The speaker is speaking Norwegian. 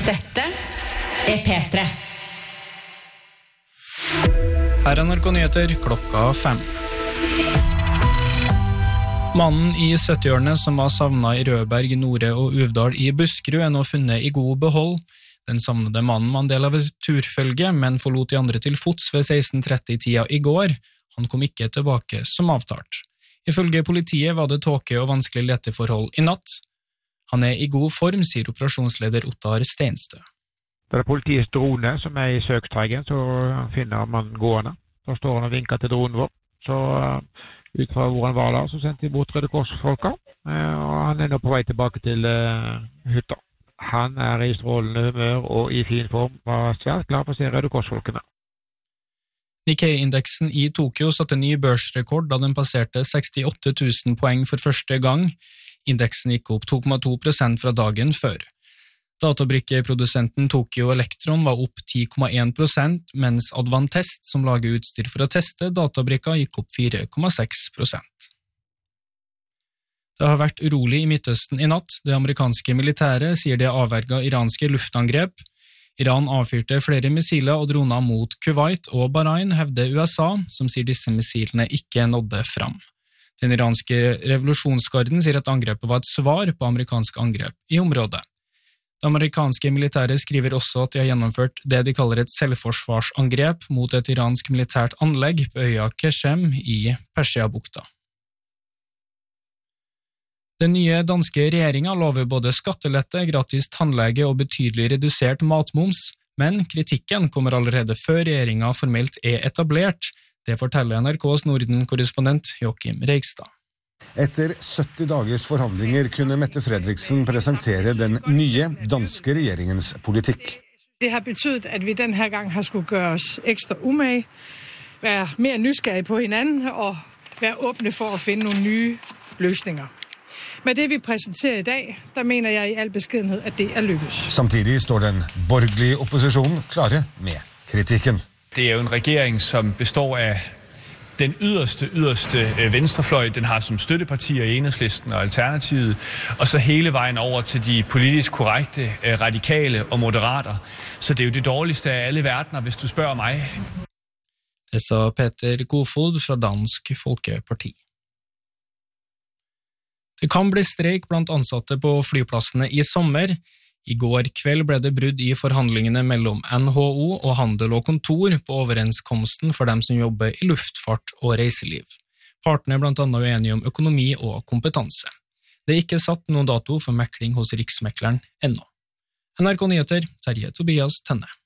Dette P3. Her NRK Nyheter, klokka 5. Mannen i 70-årene som var savnet i Rødberg, Nore og Uvdal i Buskerud nå funnet i god behold. Den savnede mannen var en del av et turfølge, men forlot de andre til fots ved 16:30-tida i går. Han kom ikke tilbake som avtalt. Ifølge politiet var det tåke og vanskelig leteforhold i natt. Han i god form, sier operasjonsleder Ottar Steinstø. Det politiets drone som i søkstreigen, så finner man gående. Da står han og vinker til dronen vår. Så ut fra hvor han var da, så sendte vi bort Røde Kors-folka, og han nå på vei tilbake til hytta. Han i strålende humør og i fin form, var svært glad for å se Røde Kors-folkene. Nikkei-indeksen i Tokyo satte ny børsrekord da den passerte 68 000 poeng for første gang. Indeksen gikk opp 2,2% fra dagen før. Databrikkeprodusenten Tokyo Electron var opp 10,1%, mens Advantest, som lager utstyr for å teste databrikka, gikk opp 4,6%. Det har vært urolig i Midtøsten i natt. Det amerikanske militæret sier det avverget iranske luftangrep. Iran avfyrte flere missiler og droner mot Kuwait og Bahrain, hevder USA, som sier disse missilene ikke nådde fram. Den iranske revolusjonsgarden sier at angrepet var et svar på amerikanske angrep i området. Det amerikanske militæret skriver også at de har gjennomført det de kaller et selvforsvarsangrep mot et iransk militært anlegg på øya Keshem i Persiabukta. Den nye danske regjeringen lover både skattelette, gratis tannlege og betydelig redusert matmoms, men kritikken kommer allerede før regjeringen formelt etablert. Det forteller NRKs Norden-korrespondent Joachim Reigstad. Etter 70 dagers forhandlinger kunne Mette Frederiksen presentere den nye danske regjeringens politikk. Det har betydet, at vi denne gang har skulle gøre oss ekstra umage, være mer nysgerrige på hinanden og være åbne for å finne noen nye løsninger. Med det vi presenterer i dag, der mener jeg i all beskedenhed, at det lykkes. Samtidig står den borgerlige opposisjonen klare med kritikken. Det jo en regjering som består av den yderste venstrefløj. Den har som støttepartier i Enhedslisten og Alternativet, og så hele vejen over til de politisk korrekte, radikale og moderater. Så det jo det dårligste av alle verdener, hvis du spør meg. Det sa Peter Kofod fra Dansk Folkeparti. Det kan bli streik blant ansatte på flyplassene i sommer. I går kveld ble det brudd i forhandlingene mellom NHO og Handel og Kontor på overenskomsten for dem som jobber i luftfart og reiseliv. Partene blant annet uenige om økonomi og kompetanse. Det ikke satt noen dato for mekling hos Riksmekleren ennå. NRK Nyheter, Terje Tobias Tenne.